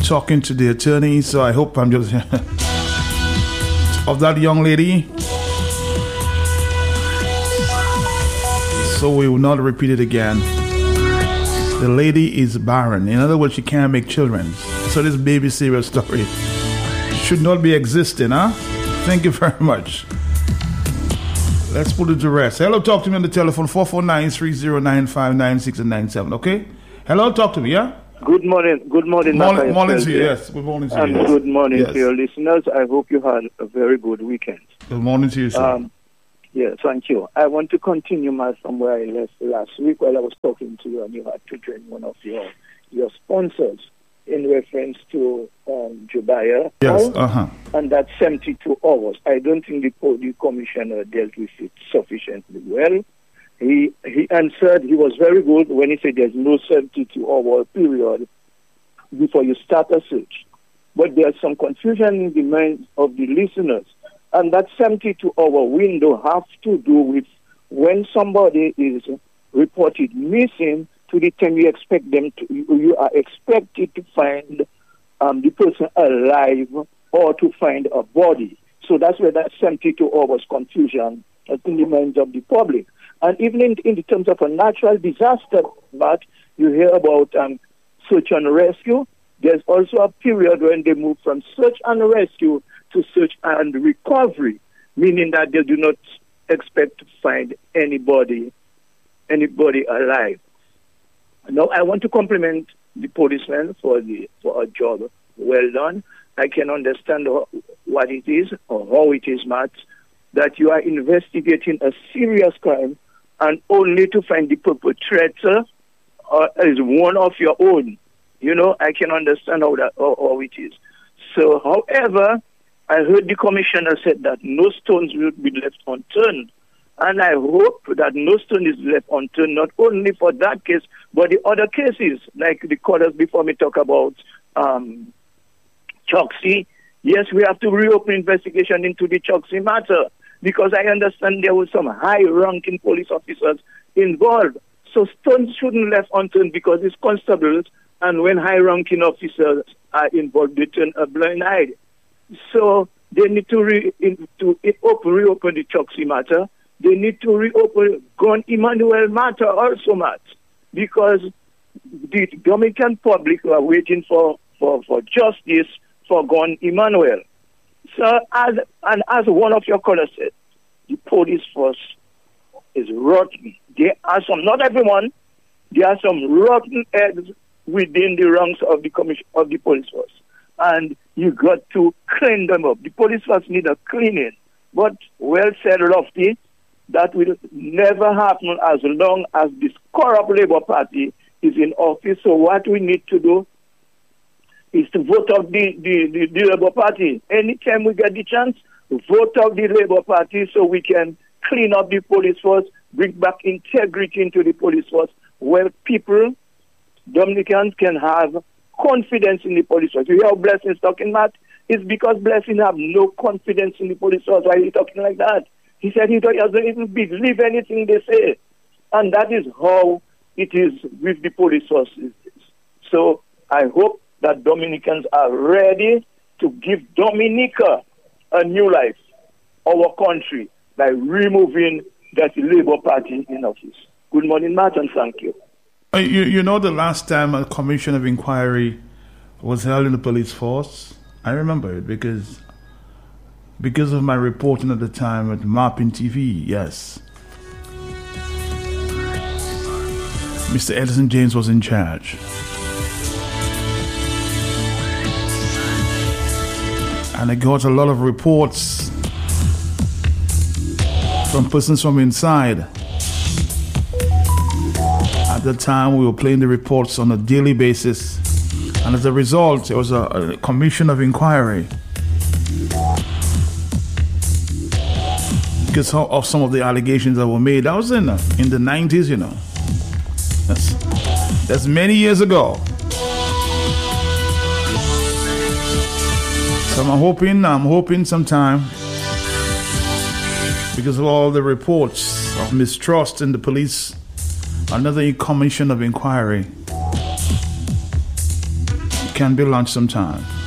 talking to the attorney, so I hope I'm just of that young lady. So we will not repeat it again. The lady is barren. In other words, she can't make children. So this baby serial story should not be existing, huh? Thank you very much. Let's put it to rest. Hello, talk to me on the telephone, 449-3095-96 and 97, okay? Hello, talk to me, yeah? Good morning. Good morning. Morning to you, yes. Good morning to you. And good morning to your listeners. I hope you had a very good weekend. Good morning to you, sir. Yes, thank you. I want to continue from where I left last week while I was talking to you and you had to join one of your sponsors in reference to Jubaya. Yes, and that 72 hours. I don't think the commissioner dealt with it sufficiently well. He answered, he was very good when he said there's no 72-hour period before you start a search. But there's some confusion in the minds of the listeners. And that 72-hour window has to do with when somebody is reported missing to the time you expect them to, you are expected to find the person alive or to find a body. So that's where that 72 hours confusion is in the minds of the public. And even in the terms of a natural disaster, but you hear about search and rescue. There's also a period when they move from search and rescue to search and recovery, meaning that they do not expect to find anybody alive. Now, I want to compliment the policemen for a job well done. I can understand what it is or how it is, Matt, that you are investigating a serious crime and only to find the perpetrator is one of your own. You know, I can understand how it is. So, however, I heard the commissioner said that no stones will be left unturned. And I hope that no stone is left unturned, not only for that case, but the other cases, like the callers before me talk about Choksi. Yes, we have to reopen investigation into the Choksi matter, because I understand there were some high-ranking police officers involved. So stones shouldn't be left unturned because it's constables, and when high-ranking officers are involved, they turn a blind eye. So they need to reopen the Choksi matter. They need to reopen Gun Emmanuel matter also, Matt, because the Dominican public are waiting for justice for Gun Emmanuel. So, as one of your callers said, the police force is rotten. There are some, not everyone, there are some rotten eggs within the ranks of the police force. And you got to clean them up. The police force need a cleaning. But, well said, Lofty, that will never happen as long as this corrupt Labour Party is in office. So what we need to do is to vote out the Labour Party. Anytime we get the chance, vote out the Labour Party so we can clean up the police force, bring back integrity into the police force, where people, Dominicans, can have confidence in the police force. You hear how Blessing is talking, Matt? It's because Blessing have no confidence in the police force. Why are you talking like that? He said he doesn't even believe anything they say. And that is how it is with the police forces. So I hope that Dominicans are ready to give Dominica a new life, our country, by removing that Labour Party in office. Good morning, Matt, and thank you. You know the last time a commission of inquiry was held in the police force? I remember it because of my reporting at the time at Mapping TV, yes. Mr. Edison James was in charge. And I got a lot of reports from persons from inside. At the time, we were playing the reports on a daily basis. And as a result, there was a commission of inquiry because of some of the allegations that were made. That was in the 90s, you know. That's many years ago. So I'm hoping sometime, because of all the reports of mistrust in the police, another commission of inquiry can be launched sometime.